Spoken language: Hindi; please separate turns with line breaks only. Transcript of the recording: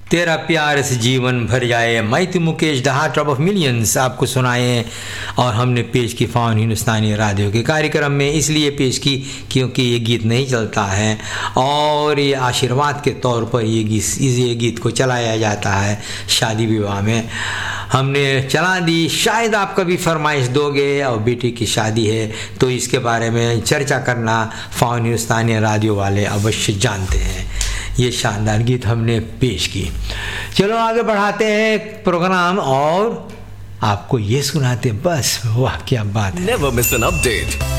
तेरा प्यार से जीवन भर जाए, मैं तो Mukesh the heart of millions आपको सुनाए और हमने पेश की फ़ॉन हिंदुस्तानी रेडियो के कार्यक्रम में इसलिए पेश की क्योंकि ये गीत नहीं चलता है और ये आशीर्वाद के तौर पर ये गीत को चलाया जाता है शादी विवाह में। हमने चला दी, शायद आप कभी फरमाइश दोगे और बेटी की शादी है तो इसके बारे में चर्चा करना फ़ॉन हिंदुस्तानी रेडियो वाले अवश्य जानते हैं। ये शानदार गीत हमने पेश की। चलो आगे बढ़ाते हैं प्रोग्राम और आपको ये सुनाते हैं। बस वाह क्या बात है।
Never miss an update.